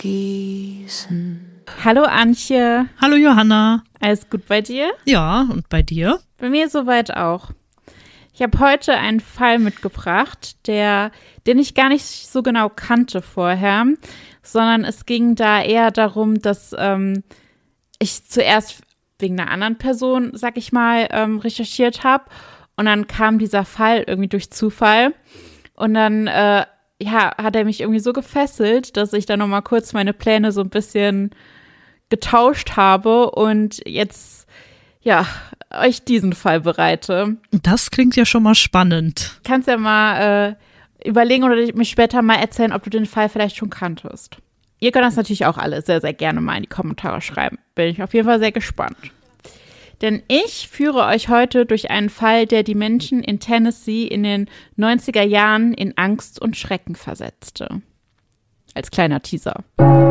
gießen. Hallo Antje. Hallo Johanna. Alles gut bei dir? Ja, und bei dir? Bei mir soweit auch. Ich habe heute einen Fall mitgebracht, den ich gar nicht so genau kannte vorher, sondern es ging da eher darum, dass ich zuerst wegen einer anderen Person, sag ich mal, recherchiert habe und dann kam dieser Fall irgendwie durch Zufall und dann hat er mich irgendwie so gefesselt, dass ich dann nochmal kurz meine Pläne so ein bisschen getauscht habe und jetzt, euch diesen Fall bereite. Das klingt ja schon mal spannend. Kannst ja mal überlegen oder mich später mal erzählen, ob du den Fall vielleicht schon kanntest. Ihr könnt das natürlich auch alle sehr, sehr gerne mal in die Kommentare schreiben. Bin ich auf jeden Fall sehr gespannt. Denn ich führe euch heute durch einen Fall, der die Menschen in Tennessee in den 90er Jahren in Angst und Schrecken versetzte. Als kleiner Teaser.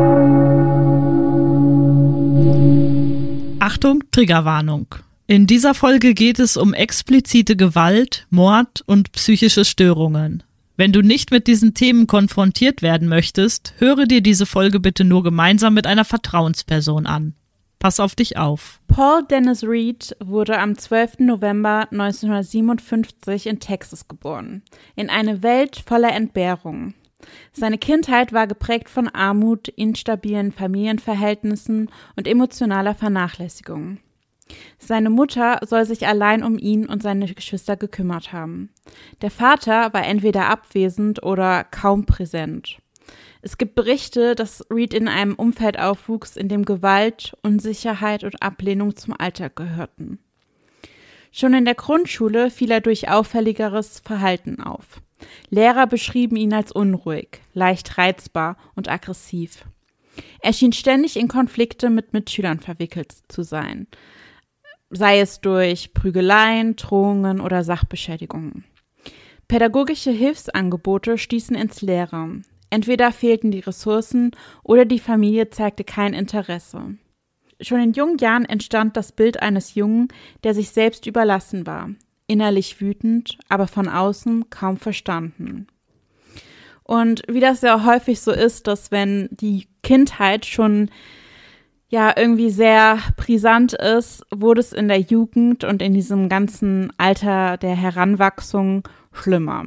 Achtung, Triggerwarnung. In dieser Folge geht es um explizite Gewalt, Mord und psychische Störungen. Wenn du nicht mit diesen Themen konfrontiert werden möchtest, höre dir diese Folge bitte nur gemeinsam mit einer Vertrauensperson an. Pass auf dich auf. Paul Dennis Reed wurde am 12. November 1957 in Texas geboren. In eine Welt voller Entbehrung. Seine Kindheit war geprägt von Armut, instabilen Familienverhältnissen und emotionaler Vernachlässigung. Seine Mutter soll sich allein um ihn und seine Geschwister gekümmert haben. Der Vater war entweder abwesend oder kaum präsent. Es gibt Berichte, dass Reed in einem Umfeld aufwuchs, in dem Gewalt, Unsicherheit und Ablehnung zum Alltag gehörten. Schon in der Grundschule fiel er durch auffälligeres Verhalten auf. Lehrer beschrieben ihn als unruhig, leicht reizbar und aggressiv. Er schien ständig in Konflikte mit Mitschülern verwickelt zu sein, sei es durch Prügeleien, Drohungen oder Sachbeschädigungen. Pädagogische Hilfsangebote stießen ins Leere. Entweder fehlten die Ressourcen oder die Familie zeigte kein Interesse. Schon in jungen Jahren entstand das Bild eines Jungen, der sich selbst überlassen war, innerlich wütend, aber von außen kaum verstanden. Und wie das ja häufig so ist, dass wenn die Kindheit schon irgendwie sehr brisant ist, wurde es in der Jugend und in diesem ganzen Alter der Heranwachsung schlimmer.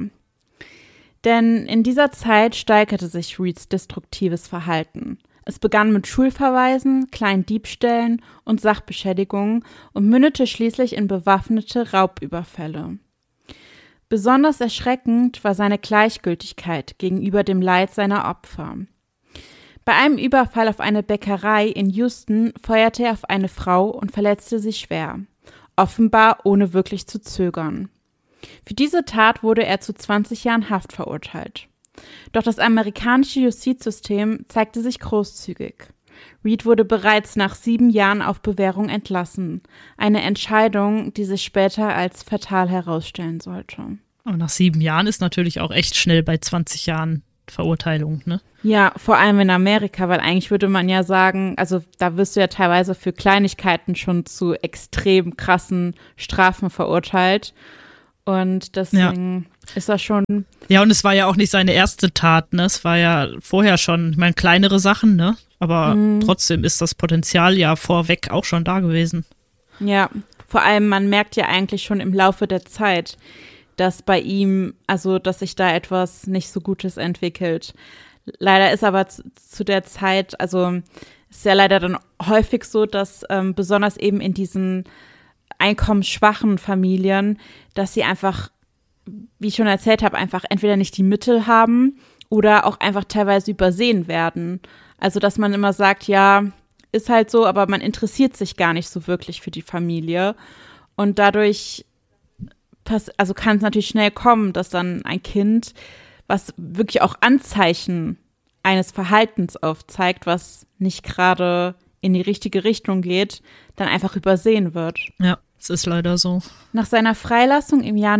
Denn in dieser Zeit steigerte sich Reeds destruktives Verhalten. Es begann mit Schulverweisen, kleinen Diebstählen und Sachbeschädigungen und mündete schließlich in bewaffnete Raubüberfälle. Besonders erschreckend war seine Gleichgültigkeit gegenüber dem Leid seiner Opfer. Bei einem Überfall auf eine Bäckerei in Houston feuerte er auf eine Frau und verletzte sie schwer, offenbar ohne wirklich zu zögern. Für diese Tat wurde er zu 20 Jahren Haft verurteilt. Doch das amerikanische Justizsystem zeigte sich großzügig. Reed wurde bereits nach 7 Jahren auf Bewährung entlassen. Eine Entscheidung, die sich später als fatal herausstellen sollte. Aber nach 7 Jahren ist natürlich auch echt schnell bei 20 Jahren Verurteilung, ne? Ja, vor allem in Amerika, weil eigentlich würde man ja sagen, also da wirst du ja teilweise für Kleinigkeiten schon zu extrem krassen Strafen verurteilt. Und deswegen ist das schon. Ja, und es war ja auch nicht seine erste Tat, ne? Es war ja vorher schon, ich meine, kleinere Sachen, ne? Aber trotzdem ist das Potenzial ja vorweg auch schon da gewesen. Ja, vor allem, man merkt ja eigentlich schon im Laufe der Zeit, dass bei ihm, also dass sich da etwas nicht so Gutes entwickelt. Leider ist aber zu der Zeit, also ist ja leider dann häufig so, dass besonders eben in diesen einkommensschwachen Familien, dass sie einfach, wie ich schon erzählt habe, einfach entweder nicht die Mittel haben oder auch einfach teilweise übersehen werden. Also, dass man immer sagt, ja, ist halt so, aber man interessiert sich gar nicht so wirklich für die Familie. Und dadurch kann es natürlich schnell kommen, dass dann ein Kind, was wirklich auch Anzeichen eines Verhaltens aufzeigt, was nicht gerade in die richtige Richtung geht, dann einfach übersehen wird. Ja, es ist leider so. Nach seiner Freilassung im Jahr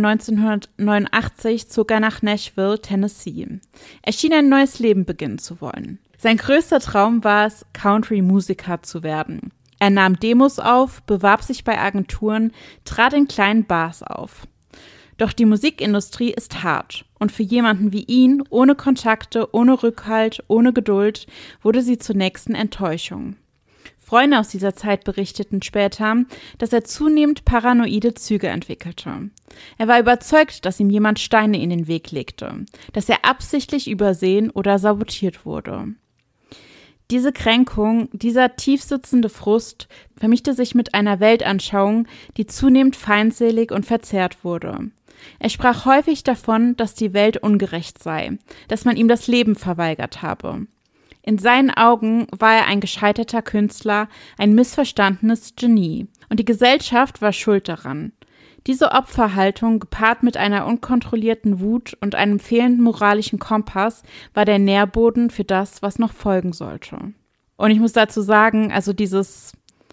1989 zog er nach Nashville, Tennessee. Er schien ein neues Leben beginnen zu wollen. Sein größter Traum war es, Country-Musiker zu werden. Er nahm Demos auf, bewarb sich bei Agenturen, trat in kleinen Bars auf. Doch die Musikindustrie ist hart und für jemanden wie ihn, ohne Kontakte, ohne Rückhalt, ohne Geduld, wurde sie zur nächsten Enttäuschung. Freunde aus dieser Zeit berichteten später, dass er zunehmend paranoide Züge entwickelte. Er war überzeugt, dass ihm jemand Steine in den Weg legte, dass er absichtlich übersehen oder sabotiert wurde. Diese Kränkung, dieser tiefsitzende Frust vermischte sich mit einer Weltanschauung, die zunehmend feindselig und verzerrt wurde. Er sprach häufig davon, dass die Welt ungerecht sei, dass man ihm das Leben verweigert habe. In seinen Augen war er ein gescheiterter Künstler, ein missverstandenes Genie. Und die Gesellschaft war schuld daran. Diese Opferhaltung, gepaart mit einer unkontrollierten Wut und einem fehlenden moralischen Kompass, war der Nährboden für das, was noch folgen sollte. Und ich muss dazu sagen, also dieses,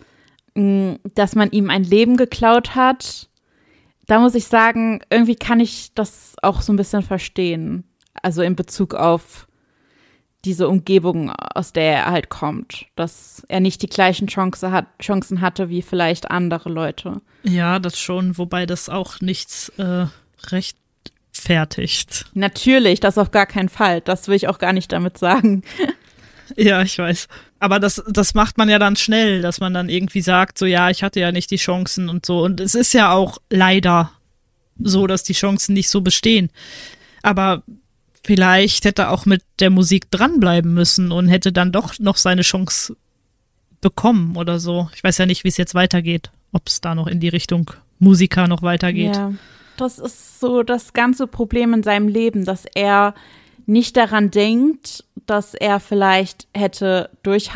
dass man ihm ein Leben geklaut hat, da muss ich sagen, irgendwie kann ich das auch so ein bisschen verstehen. Also in Bezug auf diese Umgebung, aus der er halt kommt, dass er nicht die gleichen Chancen hatte wie vielleicht andere Leute. Ja, das schon, wobei das auch nichts rechtfertigt. Natürlich, das auf gar keinen Fall. Das will ich auch gar nicht damit sagen. Ja, ich weiß. Aber das macht man ja dann schnell, dass man dann irgendwie sagt, so ja, ich hatte ja nicht die Chancen und so. Und es ist ja auch leider so, dass die Chancen nicht so bestehen. Aber vielleicht hätte er auch mit der Musik dranbleiben müssen und hätte dann doch noch seine Chance bekommen oder so. Ich weiß ja nicht, wie es jetzt weitergeht, ob es da noch in die Richtung Musiker noch weitergeht. Ja, das ist so das ganze Problem in seinem Leben, dass er nicht daran denkt, dass er vielleicht hätte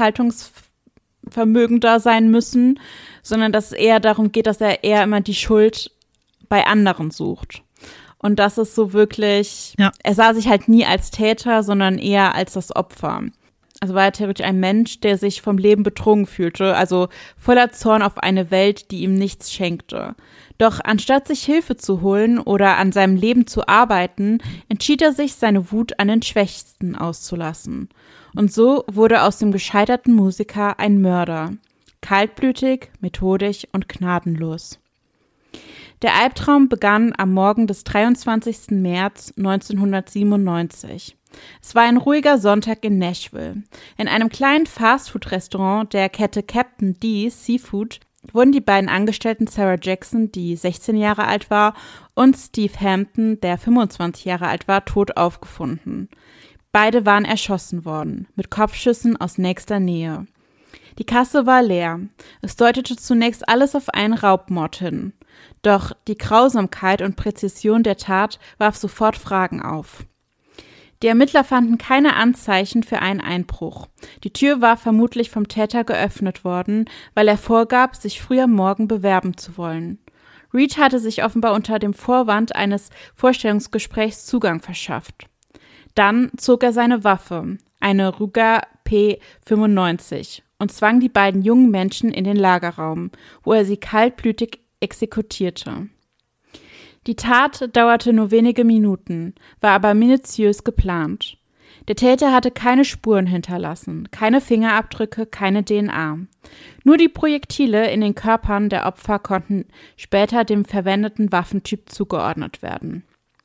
durchhaltungsvermögender sein müssen, sondern dass es eher darum geht, dass er eher immer die Schuld bei anderen sucht. Und das ist so wirklich, ja. Er sah sich halt nie als Täter, sondern eher als das Opfer. Also war er theoretisch ein Mensch, der sich vom Leben betrogen fühlte, also voller Zorn auf eine Welt, die ihm nichts schenkte. Doch anstatt sich Hilfe zu holen oder an seinem Leben zu arbeiten, entschied er sich, seine Wut an den Schwächsten auszulassen. Und so wurde aus dem gescheiterten Musiker ein Mörder. Kaltblütig, methodisch und gnadenlos. Der Albtraum begann am Morgen des 23. März 1997. Es war ein ruhiger Sonntag in Nashville. In einem kleinen Fastfood-Restaurant der Kette Captain D's Seafood wurden die beiden Angestellten Sarah Jackson, die 16 Jahre alt war, und Steve Hampton, der 25 Jahre alt war, tot aufgefunden. Beide waren erschossen worden, mit Kopfschüssen aus nächster Nähe. Die Kasse war leer. Es deutete zunächst alles auf einen Raubmord hin. Doch die Grausamkeit und Präzision der Tat warf sofort Fragen auf. Die Ermittler fanden keine Anzeichen für einen Einbruch. Die Tür war vermutlich vom Täter geöffnet worden, weil er vorgab, sich früh am Morgen bewerben zu wollen. Reed hatte sich offenbar unter dem Vorwand eines Vorstellungsgesprächs Zugang verschafft. Dann zog er seine Waffe, eine Ruger P95, und zwang die beiden jungen Menschen in den Lagerraum, wo er sie kaltblütig exekutierte. Die Tat dauerte nur wenige Minuten, war aber minutiös geplant. Der Täter hatte keine Spuren hinterlassen, keine Fingerabdrücke, keine DNA. Nur die Projektile in den Körpern der Opfer konnten später dem verwendeten Waffentyp zugeordnet werden.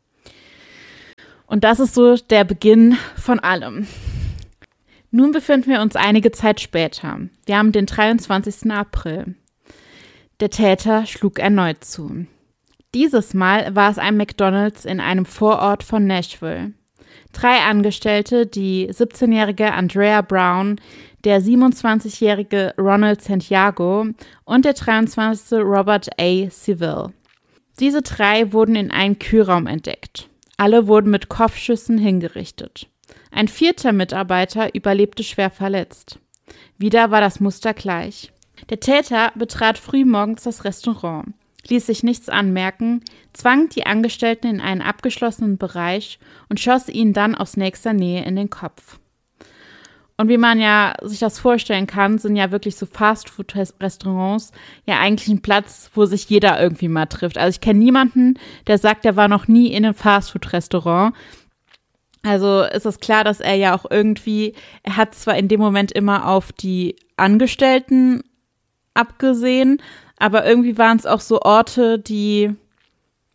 Und das ist so der Beginn von allem. Nun befinden wir uns einige Zeit später. Wir haben den 23. April. Der Täter schlug erneut zu. Dieses Mal war es ein McDonald's in einem Vorort von Nashville. 3 Angestellte, die 17-jährige Andrea Brown, der 27-jährige Ronald Santiago und der 23. Robert A. Seville. Diese 3 wurden in einem Kühlraum entdeckt. Alle wurden mit Kopfschüssen hingerichtet. Ein 4. Mitarbeiter überlebte schwer verletzt. Wieder war das Muster gleich. Der Täter betrat frühmorgens das Restaurant, ließ sich nichts anmerken, zwang die Angestellten in einen abgeschlossenen Bereich und schoss ihnen dann aus nächster Nähe in den Kopf. Und wie man ja sich das vorstellen kann, sind ja wirklich so Fastfood-Restaurants ja eigentlich ein Platz, wo sich jeder irgendwie mal trifft. Also ich kenne niemanden, der sagt, er war noch nie in einem Fastfood-Restaurant. Also ist es klar, dass er ja auch irgendwie, er hat zwar in dem Moment immer auf die Angestellten abgesehen, aber irgendwie waren es auch so Orte, die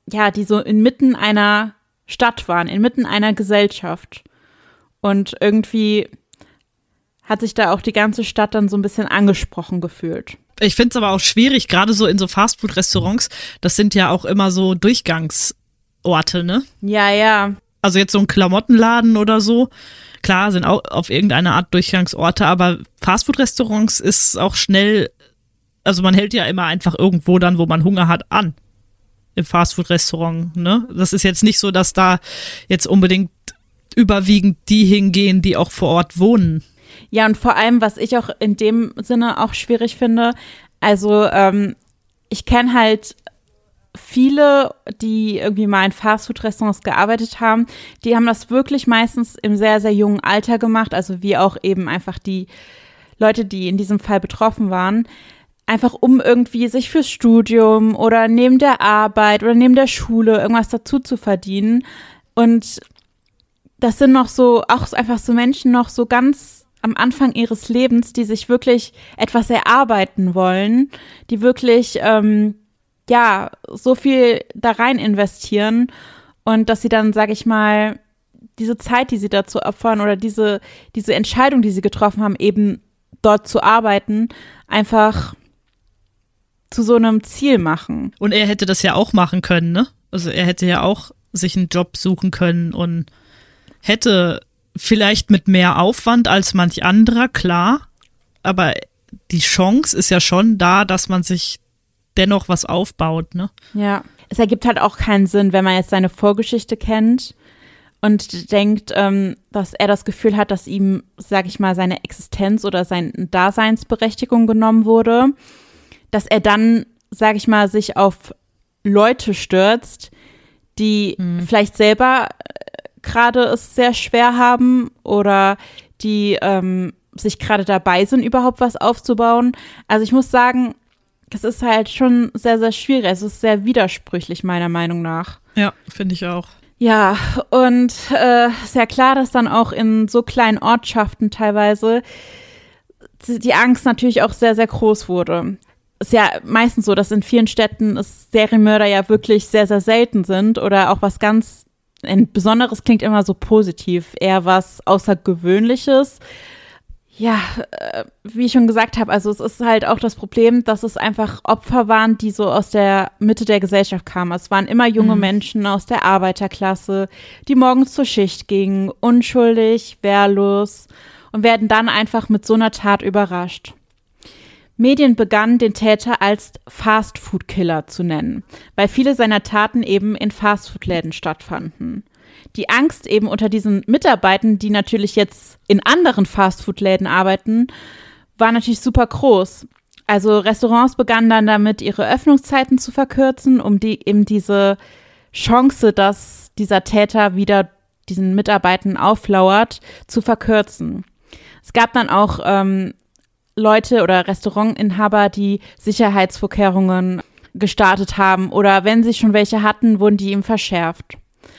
die so inmitten einer Stadt waren, inmitten einer Gesellschaft. Und irgendwie hat sich da auch die ganze Stadt dann so ein bisschen angesprochen gefühlt. Ich finde es aber auch schwierig, gerade so in so Fastfood-Restaurants, das sind ja auch immer so Durchgangsorte, ne? Ja, ja. Also jetzt so ein Klamottenladen oder so, klar, sind auch auf irgendeine Art Durchgangsorte, aber Fastfood-Restaurants ist auch schnell, also man hält ja immer einfach irgendwo dann, wo man Hunger hat, an. Im Fastfood-Restaurant, ne? Das ist jetzt nicht so, dass da jetzt unbedingt überwiegend die hingehen, die auch vor Ort wohnen. Ja, und vor allem, was ich auch in dem Sinne auch schwierig finde, also ich kenne halt viele, die irgendwie mal in Fastfood-Restaurants gearbeitet haben, die haben das wirklich meistens im sehr, sehr jungen Alter gemacht, also wie auch eben einfach die Leute, die in diesem Fall betroffen waren, einfach um irgendwie sich fürs Studium oder neben der Arbeit oder neben der Schule irgendwas dazu zu verdienen. Und das sind noch so, auch einfach so Menschen noch so ganz am Anfang ihres Lebens, die sich wirklich etwas erarbeiten wollen, die wirklich, so viel da rein investieren und dass sie dann, sage ich mal, diese Zeit, die sie dazu opfern oder diese Entscheidung, die sie getroffen haben, eben dort zu arbeiten, einfach zu so einem Ziel machen. Und er hätte das ja auch machen können, ne? Also er hätte ja auch sich einen Job suchen können und hätte vielleicht mit mehr Aufwand als manch anderer, klar, aber die Chance ist ja schon da, dass man sich dennoch was aufbaut, ne? Ja, es ergibt halt auch keinen Sinn, wenn man jetzt seine Vorgeschichte kennt und denkt, dass er das Gefühl hat, dass ihm, sag ich mal, seine Existenz oder seine Daseinsberechtigung genommen wurde, dass er dann, sag ich mal, sich auf Leute stürzt, die vielleicht selber gerade es sehr schwer haben oder die sich gerade dabei sind, überhaupt was aufzubauen. Also ich muss sagen, es ist halt schon sehr, sehr schwierig. Es ist sehr widersprüchlich, meiner Meinung nach. Ja, finde ich auch. Ja, und ist ja klar, dass dann auch in so kleinen Ortschaften teilweise die Angst natürlich auch sehr, sehr groß wurde. Ist ja meistens so, dass in vielen Städten Serienmörder ja wirklich sehr, sehr selten sind oder auch was ganz ein Besonderes klingt immer so positiv, eher was Außergewöhnliches. Ja, wie ich schon gesagt habe, also es ist halt auch das Problem, dass es einfach Opfer waren, die so aus der Mitte der Gesellschaft kamen. Es waren immer junge Menschen aus der Arbeiterklasse, die morgens zur Schicht gingen, unschuldig, wehrlos und werden dann einfach mit so einer Tat überrascht. Medien begannen, den Täter als Fastfood-Killer zu nennen, weil viele seiner Taten eben in Fastfood-Läden stattfanden. Die Angst eben unter diesen Mitarbeitern, die natürlich jetzt in anderen Fastfood-Läden arbeiten, war natürlich super groß. Also Restaurants begannen dann damit, ihre Öffnungszeiten zu verkürzen, um eben diese Chance, dass dieser Täter wieder diesen Mitarbeitern auflauert, zu verkürzen. Es gab dann auch Leute oder Restaurantinhaber, die Sicherheitsvorkehrungen gestartet haben oder wenn sie schon welche hatten, wurden die ihm verschärft.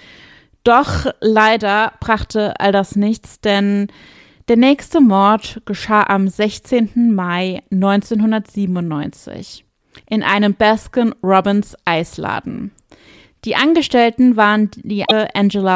Doch leider brachte all das nichts, denn der nächste Mord geschah am 16. Mai 1997 in einem Baskin-Robbins Eisladen. Die Angestellten waren die Angela